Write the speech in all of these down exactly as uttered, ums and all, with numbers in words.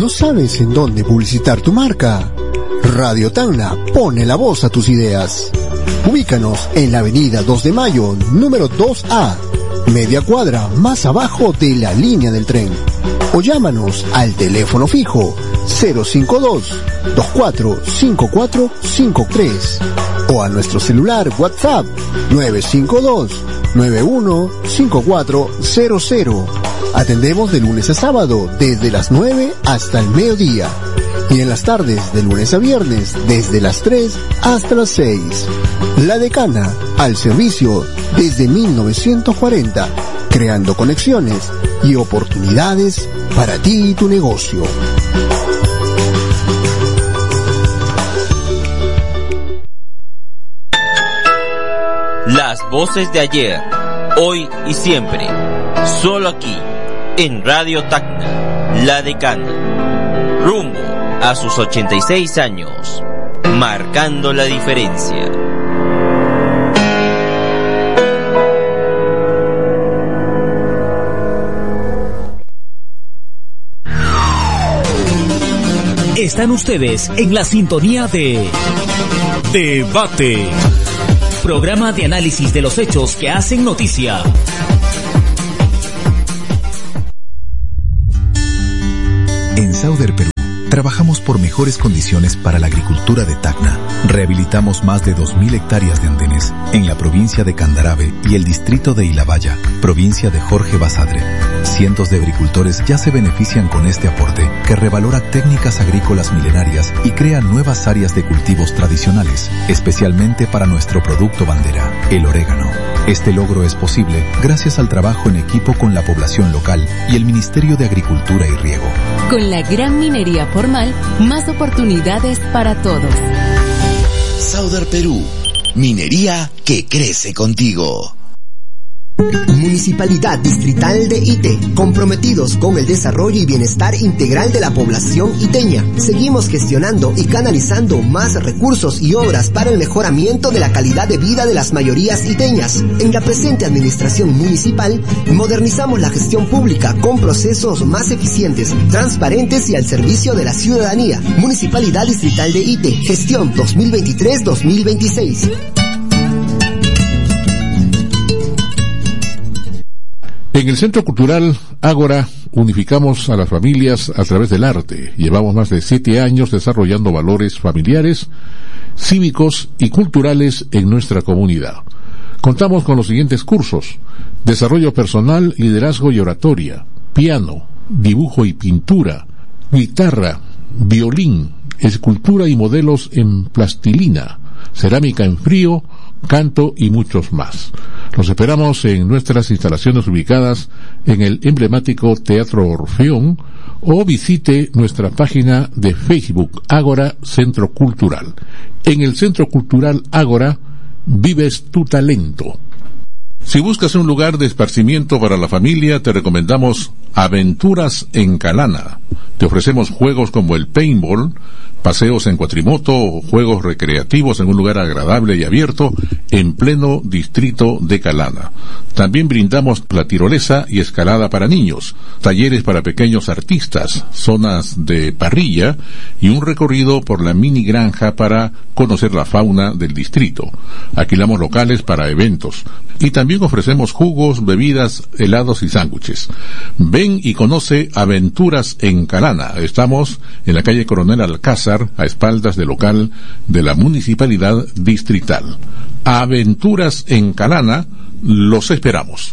¿No sabes en dónde publicitar tu marca? Radio Tacna pone la voz a tus ideas. Ubícanos en la avenida dos de mayo, número dos A, media cuadra más abajo de la línea del tren. O llámanos al teléfono fijo cero cinco dos, dos cuatro cinco cuatro cinco tres o a nuestro celular WhatsApp nueve cinco dos, nueve uno cinco cuatro cero cero. Atendemos de lunes a sábado desde las nueve hasta el mediodía y en las tardes de lunes a viernes desde las tres hasta las seis. La Decana, al servicio desde mil novecientos cuarenta, creando conexiones y oportunidades para ti y tu negocio. Las voces de ayer, hoy y siempre, solo aquí, en Radio Tacna, La Decana, rumbo a sus ochenta y seis años, marcando la diferencia. Están ustedes en la sintonía de Debate, programa de análisis de los hechos que hacen noticia. En Sauder, Perú, trabajamos por mejores condiciones para la agricultura de Tacna. Rehabilitamos más de dos mil hectáreas de andenes en la provincia de Candarave y el distrito de Ilabaya, provincia de Jorge Basadre. Cientos de agricultores ya se benefician con este aporte que revalora técnicas agrícolas milenarias y crea nuevas áreas de cultivos tradicionales, especialmente para nuestro producto bandera, el orégano. Este logro es posible gracias al trabajo en equipo con la población local y el Ministerio de Agricultura y Riego. Con la gran minería formal, más oportunidades para todos. Sauder Perú, minería que crece contigo. Municipalidad Distrital de Ite, comprometidos con el desarrollo y bienestar integral de la población iteña. Seguimos gestionando y canalizando más recursos y obras para el mejoramiento de la calidad de vida de las mayorías iteñas. En la presente administración municipal, modernizamos la gestión pública con procesos más eficientes, transparentes y al servicio de la ciudadanía. Municipalidad Distrital de Ite, gestión dos mil veintitrés dos mil veintiséis. En el Centro Cultural Ágora unificamos a las familias a través del arte. Llevamos más de siete años desarrollando valores familiares, cívicos y culturales en nuestra comunidad. Contamos con los siguientes cursos: desarrollo personal, liderazgo y oratoria, piano, dibujo y pintura, guitarra, violín, escultura y modelos en plastilina, cerámica en frío, canto y muchos más. Los esperamos en nuestras instalaciones ubicadas en el emblemático Teatro Orfeón o visite nuestra página de Facebook Ágora Centro Cultural. En el Centro Cultural Ágora vives tu talento. Si buscas un lugar de esparcimiento para la familia, te recomendamos Aventuras en Calana. Te ofrecemos juegos como el paintball, paseos en cuatrimoto o juegos recreativos en un lugar agradable y abierto en pleno distrito de Calana. También brindamos la tirolesa y escalada para niños, talleres para pequeños artistas, zonas de parrilla y un recorrido por la mini granja para conocer la fauna del distrito. Alquilamos locales para eventos y también ofrecemos jugos, bebidas, helados y sándwiches. Ven y conoce Aventuras en Calana. Estamos en la calle Coronel Alcázar, a espaldas del local de la Municipalidad Distrital. Aventuras en Calana, los esperamos.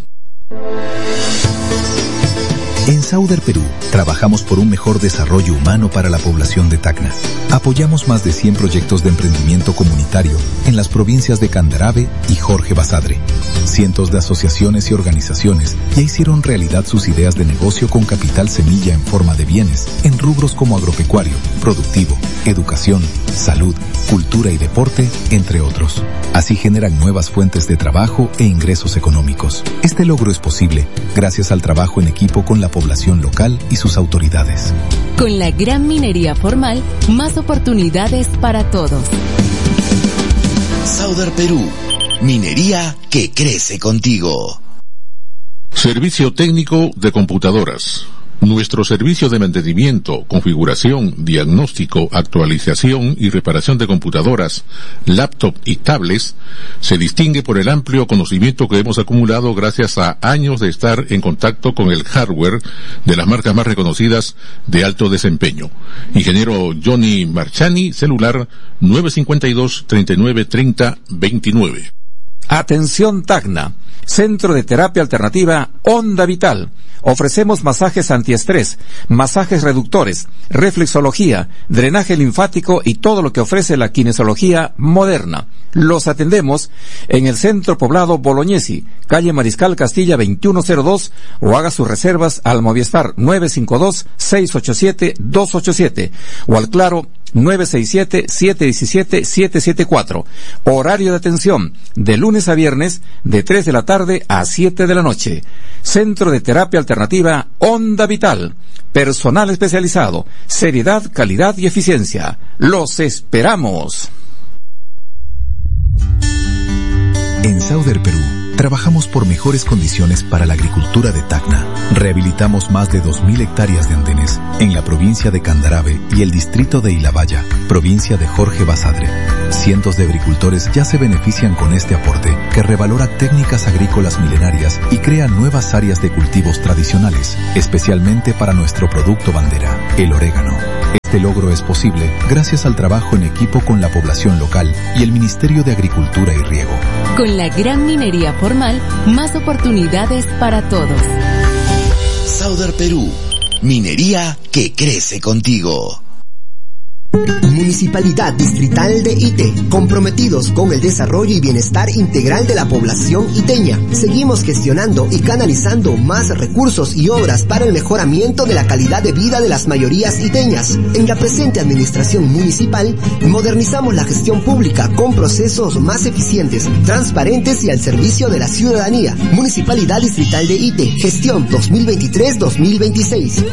En Sauder, Perú, trabajamos por un mejor desarrollo humano para la población de Tacna. Apoyamos más de cien proyectos de emprendimiento comunitario en las provincias de Candarave y Jorge Basadre. Cientos de asociaciones y organizaciones ya hicieron realidad sus ideas de negocio con capital semilla en forma de bienes en rubros como agropecuario, productivo, educación, salud, cultura y deporte, entre otros. Así generan nuevas fuentes de trabajo e ingresos económicos. Este logro es posible gracias al trabajo en equipo con la población local y sus autoridades. Con la gran minería formal, más oportunidades para todos. Sauder Perú, minería que crece contigo. Servicio técnico de computadoras. Nuestro servicio de mantenimiento, configuración, diagnóstico, actualización y reparación de computadoras, laptop y tablets se distingue por el amplio conocimiento que hemos acumulado gracias a años de estar en contacto con el hardware de las marcas más reconocidas de alto desempeño. Ingeniero Johnny Marchani, celular nueve cinco dos, treinta y nueve, treinta, veintinueve. Atención Tacna, Centro de Terapia Alternativa Onda Vital. Ofrecemos masajes antiestrés, masajes reductores, reflexología, drenaje linfático y todo lo que ofrece la kinesiología moderna. Los atendemos en el Centro Poblado Bolognesi, calle Mariscal Castilla veintiuno cero dos, o haga sus reservas al Movistar nueve cinco dos, seis ocho siete, dos ocho siete o al Claro nueve seis siete, siete uno siete, siete siete cuatro. Horario de atención de lunes a viernes de tres de la tarde a siete de la noche. Centro de Terapia Alternativa Onda Vital. Personal especializado, seriedad, calidad y eficiencia. Los esperamos. En Sauder Perú, trabajamos por mejores condiciones para la agricultura de Tacna. Rehabilitamos más de dos mil hectáreas de andenes en la provincia de Candarave y el distrito de Ilabaya, provincia de Jorge Basadre. Cientos de agricultores ya se benefician con este aporte, que revalora técnicas agrícolas milenarias y crea nuevas áreas de cultivos tradicionales, especialmente para nuestro producto bandera, el orégano. Este logro es posible gracias al trabajo en equipo con la población local y el Ministerio de Agricultura y Riego. Con la gran minería formal, más oportunidades para todos. Sauder Perú, minería que crece contigo. Municipalidad Distrital de Ite, comprometidos con el desarrollo y bienestar integral de la población iteña. Seguimos gestionando y canalizando más recursos y obras para el mejoramiento de la calidad de vida de las mayorías iteñas. En la presente administración municipal, modernizamos la gestión pública con procesos más eficientes, transparentes y al servicio de la ciudadanía. Municipalidad Distrital de Ite, gestión dos mil veintitrés dos mil veintiséis.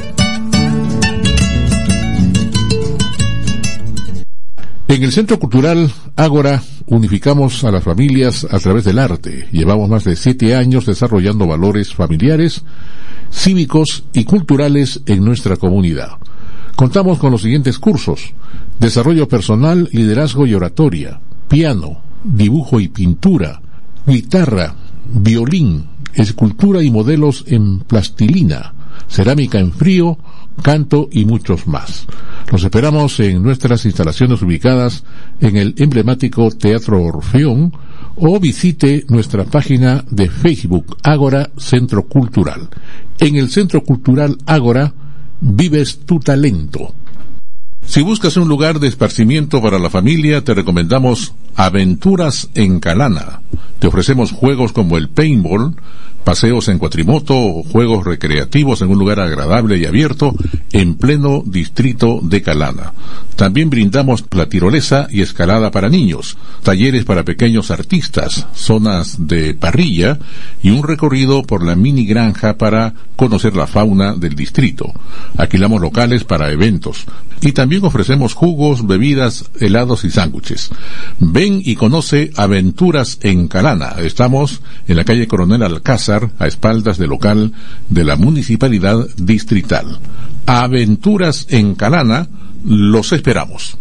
En el Centro Cultural Ágora unificamos a las familias a través del arte. Llevamos más de siete años desarrollando valores familiares, cívicos y culturales en nuestra comunidad. Contamos con los siguientes cursos: desarrollo personal, liderazgo y oratoria, piano, dibujo y pintura, guitarra, violín, escultura y modelos en plastilina, cerámica en frío, canto y muchos más. Los esperamos en nuestras instalaciones ubicadas en el emblemático Teatro Orfeón, o visite nuestra página de Facebook Ágora Centro Cultural. En el Centro Cultural Ágora vives tu talento. Si buscas un lugar de esparcimiento para la familia, te recomendamos Aventuras en Calana. Te ofrecemos juegos como el paintball, paseos en cuatrimoto o juegos recreativos en un lugar agradable y abierto en pleno distrito de Calana. También brindamos la tirolesa y escalada para niños, talleres para pequeños artistas, zonas de parrilla y un recorrido por la mini granja para conocer la fauna del distrito. Alquilamos locales para eventos y también ofrecemos jugos, bebidas, helados y sándwiches. Ven y conoce Aventuras en Calana. Estamos en la calle Coronel Alcázar, a espaldas del local de la Municipalidad Distrital. Aventuras en Calana, los esperamos.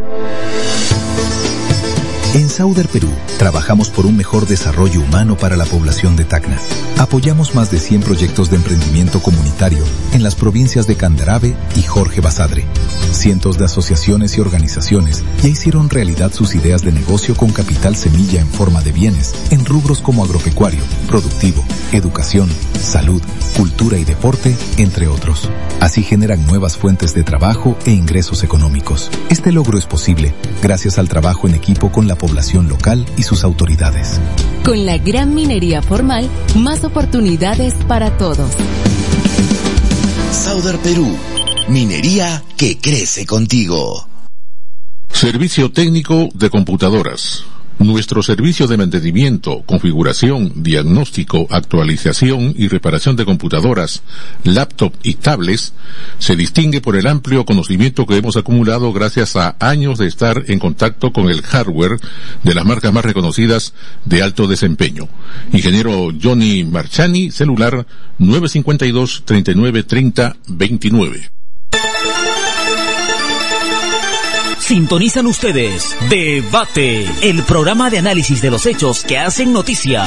En Sauder Perú, trabajamos por un mejor desarrollo humano para la población de Tacna. Apoyamos más de cien proyectos de emprendimiento comunitario en las provincias de Candarave y Jorge Basadre. Cientos de asociaciones y organizaciones ya hicieron realidad sus ideas de negocio con capital semilla en forma de bienes en rubros como agropecuario, productivo, educación, salud, cultura y deporte, entre otros. Así generan nuevas fuentes de trabajo e ingresos económicos. Este logro es posible gracias al trabajo en equipo con la población local y sus autoridades. Con la gran minería formal, más oportunidades para todos. Sauder Perú, minería que crece contigo. Servicio técnico de computadoras. Nuestro servicio de mantenimiento, configuración, diagnóstico, actualización y reparación de computadoras, laptop y tablets se distingue por el amplio conocimiento que hemos acumulado gracias a años de estar en contacto con el hardware de las marcas más reconocidas de alto desempeño. Ingeniero Johnny Marchani, celular nueve cinco dos, treinta y nueve, treinta, veintinueve. Sintonizan ustedes Debate, el programa de análisis de los hechos que hacen noticia.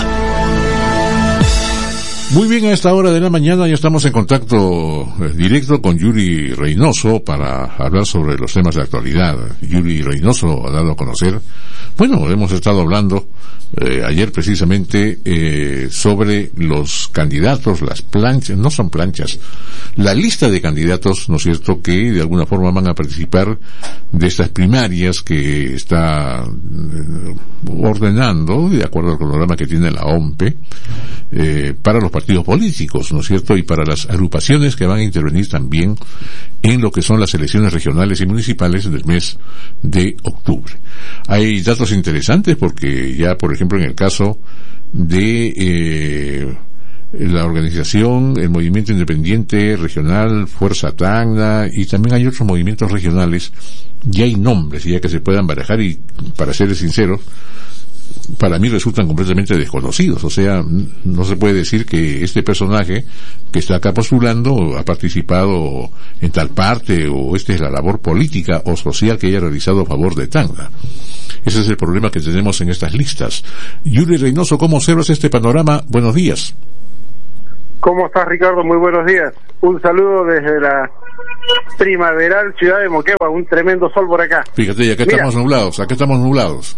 Muy bien, a esta hora de la mañana ya estamos en contacto directo con Yuri Reynoso para hablar sobre los temas de actualidad. Yuri Reynoso ha dado a conocer, bueno, hemos estado hablando eh, ayer precisamente eh, sobre los candidatos, las planchas, no son planchas, la lista de candidatos, ¿no es cierto?, que de alguna forma van a participar de estas primarias que está eh, ordenando, de acuerdo al cronograma que tiene la O M P E, eh, para los partidos políticos, ¿no es cierto?, y para las agrupaciones que van a intervenir también en lo que son las elecciones regionales y municipales del mes de octubre. Hay datos interesantes porque ya, por ejemplo, en el caso de eh, la organización, el Movimiento Independiente Regional, Fuerza Tacna, y también hay otros movimientos regionales, ya hay nombres ya que se puedan barajar y, para ser sinceros, para mí resultan completamente desconocidos. O sea, no se puede decir que este personaje que está acá postulando ha participado en tal parte, o esta es la labor política o social que haya realizado a favor de Tacna. Ese es el problema que tenemos en estas listas. Yuri Reynoso, ¿cómo observas este panorama? Buenos días. ¿Cómo estás, Ricardo? Muy buenos días. Un saludo desde la primaveral ciudad de Moquegua, un tremendo sol por acá. Fíjate, acá Mira, estamos nublados, acá estamos nublados.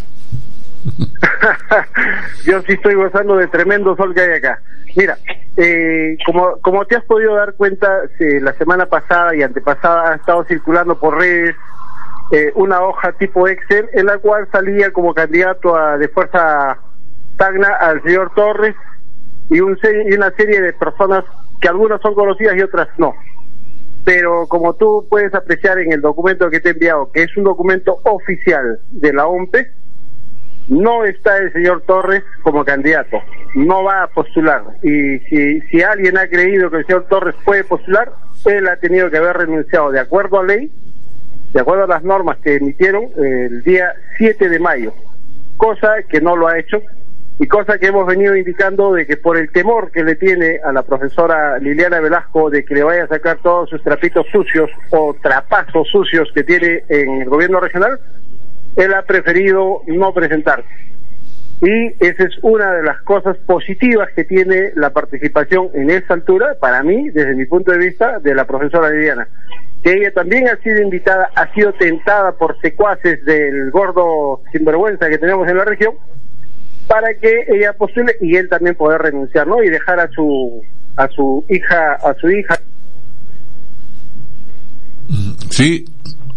Yo sí estoy gozando de tremendo sol que hay acá. Mira, eh, como como te has podido dar cuenta, eh, la semana pasada y antepasada ha estado circulando por redes eh, una hoja tipo Excel en la cual salía como candidato a, de Fuerza Tacna al señor Torres y, un, y una serie de personas que algunas son conocidas y otras no. Pero como tú puedes apreciar en el documento que te he enviado, que es un documento oficial de la O M P E, no está el señor Torres como candidato, no va a postular. Y si, si alguien ha creído que el señor Torres puede postular, él ha tenido que haber renunciado de acuerdo a ley, de acuerdo a las normas que emitieron eh, el día siete de mayo, cosa que no lo ha hecho, y cosa que hemos venido indicando de que por el temor que le tiene a la profesora Liliana Velasco de que le vaya a sacar todos sus trapitos sucios o trapazos sucios que tiene en el gobierno regional, él ha preferido no presentarse. Y esa es una de las cosas positivas que tiene la participación en esta altura, para mí, desde mi punto de vista, de la profesora Liliana. Que ella también ha sido invitada, ha sido tentada por secuaces del gordo sinvergüenza que tenemos en la región, para que ella postule y él también poder renunciar, ¿no? Y dejar a su a su hija, a su hija. Sí.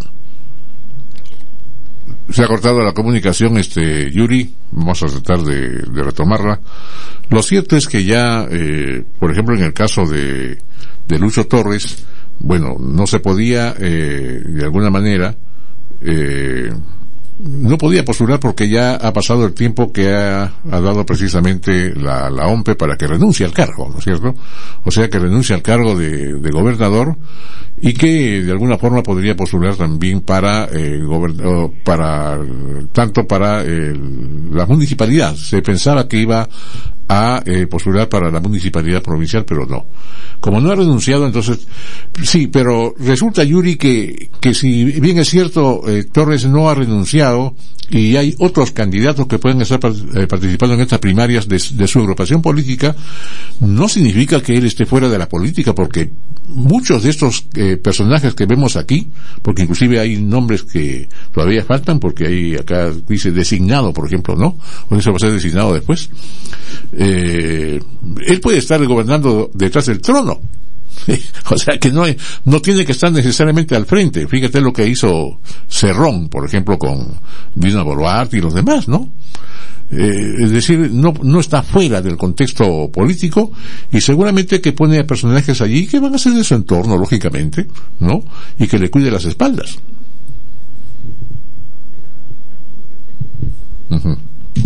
Se ha cortado la comunicación, este Yuri, vamos a tratar de, de retomarla. Lo cierto es que ya, eh, por ejemplo, en el caso de, de Lucho Torres, bueno, no se podía, eh, de alguna manera, eh, no podía postular porque ya ha pasado el tiempo que ha, ha dado precisamente la, la O M P E para que renuncie al cargo, ¿no es cierto? O sea, que renuncie al cargo de, de gobernador y que de alguna forma podría postular también para, eh, gobern- para, tanto para eh, la municipalidad. Se pensaba que iba a eh, postular para la municipalidad provincial, pero no. Como no ha renunciado, entonces, sí, pero resulta, Yuri, que, que si bien es cierto, eh, Torres no ha renunciado y hay otros candidatos que pueden estar eh, participando en estas primarias de, de su agrupación política, no significa que él esté fuera de la política, porque muchos de estos eh, personajes que vemos aquí, porque inclusive hay nombres que todavía faltan, porque hay acá dice designado, por ejemplo, ¿no? O eso va a ser designado después. Eh, él puede estar gobernando detrás del trono. O sea que no hay, no tiene que estar necesariamente al frente. Fíjate lo que hizo Cerrón, por ejemplo, con Dina Boluarte y los demás, ¿no? Eh, es decir, no, no está fuera del contexto político y seguramente que pone a personajes allí que van a ser de su entorno, lógicamente, ¿no? Y que le cuide las espaldas. Uh-huh.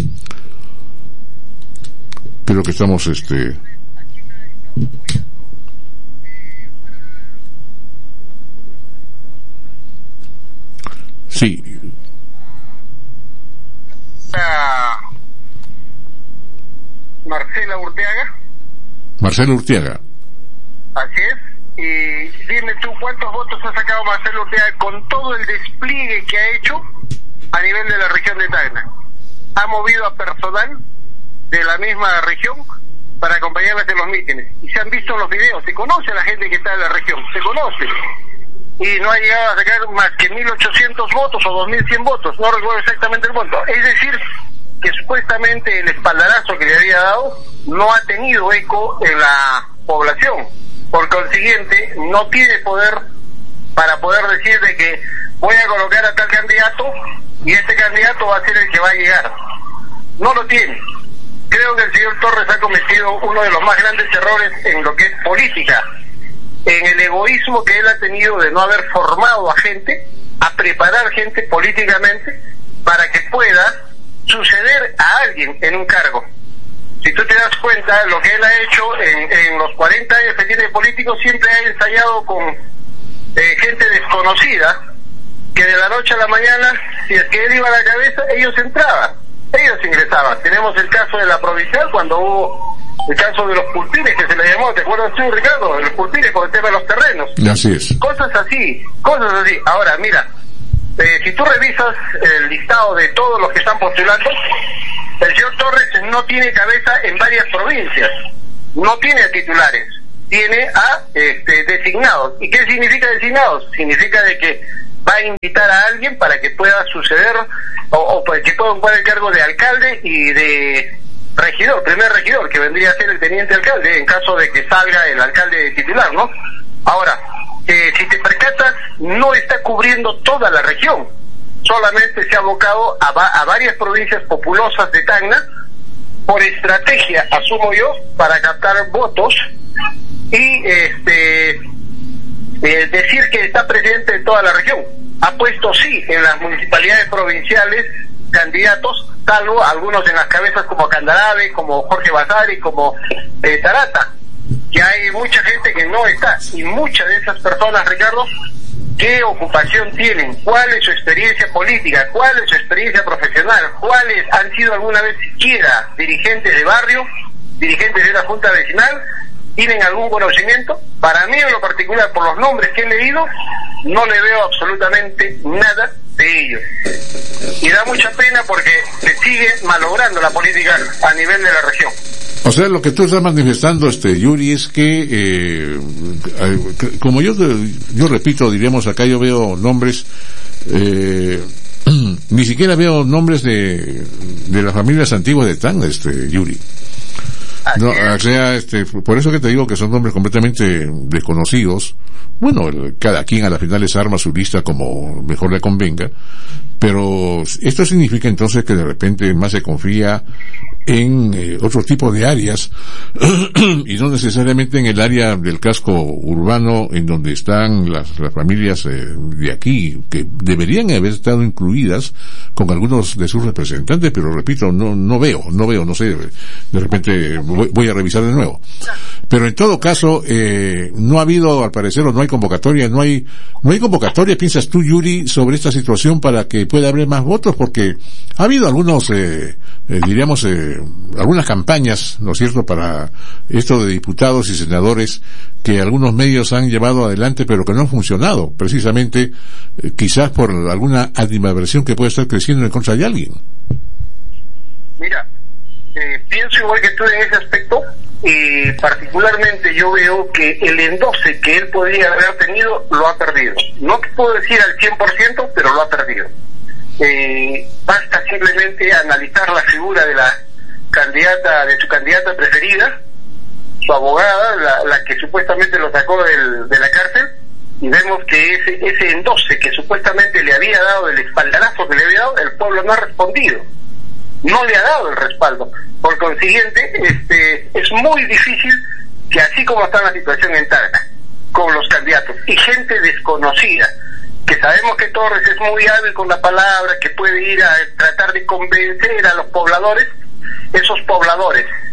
pero que estamos este sí Marcela Urteaga. Marcela Urteaga. Así es. Y dime tú cuántos votos ha sacado Marcela Urteaga con todo el despliegue que ha hecho a nivel de la región de Tacna. Ha movido a personal de la misma región para acompañarlas en los mítines. Y se han visto los videos, se conoce a la gente que está en la región, se conoce. Y no ha llegado a sacar más que mil ochocientos votos o dos mil cien votos, no recuerdo exactamente el voto. Es decir, que supuestamente el espaldarazo que le había dado no ha tenido eco en la población. Por consiguiente, no tiene poder para poder decir de que voy a colocar a tal candidato y este candidato va a ser el que va a llegar. No lo tiene. Creo que el señor Torres ha cometido uno de los más grandes errores en lo que es política, en el egoísmo que él ha tenido de no haber formado a gente, a preparar gente políticamente para que pueda suceder a alguien en un cargo. Si tú te das cuenta, lo que él ha hecho en, en los cuarenta años que tiene político, siempre ha ensayado con eh, gente desconocida, que de la noche a la mañana, si es que él iba a la cabeza, ellos entraban, ellos ingresaban. Tenemos el caso de la provincial, cuando hubo el caso de los pulpines, que se le llamó, ¿te acuerdas tú, Ricardo? Los pulpines por el tema de los terrenos. Así es. Cosas así, cosas así. Ahora, mira, eh, si tú revisas el listado de todos los que están postulando, el señor Torres no tiene cabeza en varias provincias, no tiene a titulares, tiene a este, designados. ¿Y qué significa designados? Significa de que va a invitar a alguien para que pueda suceder o, o para que pueda ocupar el cargo de alcalde y de regidor, primer regidor, que vendría a ser el teniente alcalde en caso de que salga el alcalde titular, ¿no? Ahora, eh, si te percatas, no está cubriendo toda la región, solamente se ha abocado a, va a varias provincias populosas de Tacna, por estrategia, asumo yo, para captar votos y este eh, decir que está presente en toda la región. Ha puesto sí en las municipalidades provinciales candidatos, salvo algunos en las cabezas como Candarave, como Jorge Basari, como eh, Tarata, que hay mucha gente que no está, y muchas de esas personas, Ricardo, ¿qué ocupación tienen? ¿Cuál es su experiencia política? ¿Cuál es su experiencia profesional? ¿Cuáles han sido alguna vez siquiera dirigentes de barrio, dirigentes de una junta vecinal? ¿Tienen algún conocimiento? Para mí, en lo particular, por los nombres que he leído, no le veo absolutamente nada de ellos. Y da mucha pena porque se sigue malogrando la política a nivel de la región. O sea, lo que tú estás manifestando, este Yuri, es que, eh, como yo yo repito, diríamos acá, yo veo nombres, eh, ni siquiera veo nombres de de las familias antiguas de Tacna, este Yuri. No, o sea, este, por eso que te digo que son nombres completamente desconocidos. Bueno, el, cada quien a la final les arma su lista como mejor le convenga, pero esto significa entonces que de repente más se confía en eh, otro tipo de áreas y no necesariamente en el área del casco urbano en donde están las, las familias eh, de aquí, que deberían haber estado incluidas con algunos de sus representantes, pero repito, no no veo, no veo, no sé, de repente voy, voy a revisar de nuevo. Pero en todo caso, eh, no ha habido, al parecer, o no hay convocatoria, no hay, no hay convocatoria, piensas tú, Yuri, sobre esta situación para que pueda haber más votos, porque ha habido algunos, eh, eh, diríamos, eh, algunas campañas, ¿no es cierto?, para esto de diputados y senadores que algunos medios han llevado adelante, pero que no han funcionado, precisamente, eh, quizás por alguna animadversión que puede estar creciendo en contra de alguien. Mira, eh, pienso igual que tú en ese aspecto, y particularmente yo veo que el endose que él podría haber tenido lo ha perdido. No te puedo decir al cien por ciento, pero lo ha perdido. Eh, basta simplemente analizar la figura de la candidata, de su candidata preferida, su abogada, la, la que supuestamente lo sacó del, de la cárcel, y vemos que ese, ese endose que supuestamente le había dado, el espaldarazo que le había dado, el pueblo no ha respondido, no le ha dado el respaldo. Por consiguiente, este, es muy difícil que, así como está la situación en Tacna, con los candidatos y gente desconocida, que sabemos que Torres es muy hábil con la palabra, que puede ir a tratar de convencer a los pobladores, esos pobladores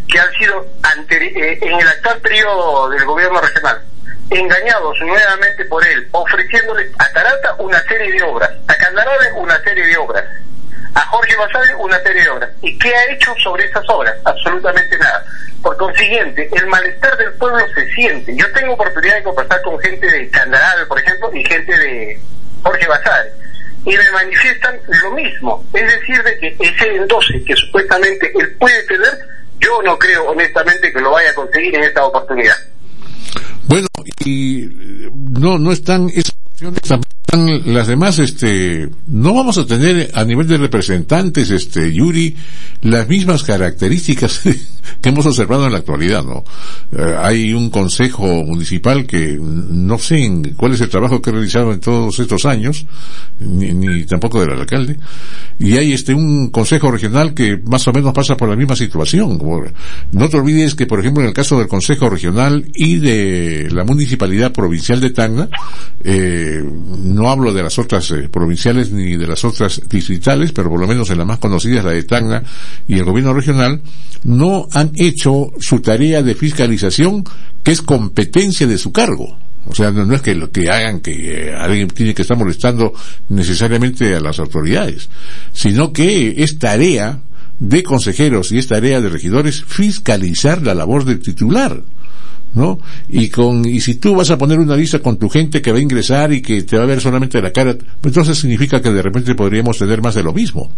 que han sido anteri- eh, en el actual periodo del gobierno regional, engañados nuevamente por él, ofreciéndole a Tarata una serie de obras, a Candarave una serie de obras, a Jorge Basadre una serie de obras. ¿Y qué ha hecho sobre esas obras? Absolutamente nada. Por consiguiente, el malestar del pueblo se siente. Yo tengo oportunidad de conversar con gente de Candarave, por ejemplo, y gente de Jorge Basadre, y me manifiestan lo mismo. Es decir, de que ese endoce que supuestamente él puede tener, yo no creo honestamente que lo vaya a conseguir en esta oportunidad. Bueno, y no no están esas opciones, están las demás, este, no vamos a tener a nivel de representantes, este, Yuri, las mismas características que hemos observado en la actualidad, ¿no? Eh, hay un consejo municipal que no sé en cuál es el trabajo que he realizado en todos estos años, ni, ni tampoco del alcalde, y hay este un consejo regional que más o menos pasa por la misma situación. No te olvides que, por ejemplo, en el caso del consejo regional y de la municipalidad provincial de Tacna, eh, no hablo de las otras eh, provinciales ni de las otras distritales, pero por lo menos en las más conocidas, la de Tacna y el gobierno regional, no han hecho su tarea de fiscalización, que es competencia de su cargo. O sea, no, no es que lo que hagan que eh, alguien tiene que estar molestando necesariamente a las autoridades, sino que es tarea de consejeros y es tarea de regidores fiscalizar la labor del titular, ¿no? Y con, y si tú vas a poner una lista con tu gente que va a ingresar y que te va a ver solamente la cara, pues entonces significa que de repente podríamos tener más de lo mismo.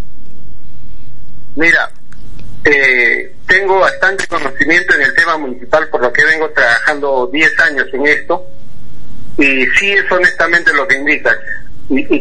Mira, eh, tengo bastante conocimiento en el tema municipal, por lo que vengo trabajando diez años en esto, y sí es honestamente lo que indicas. Y, y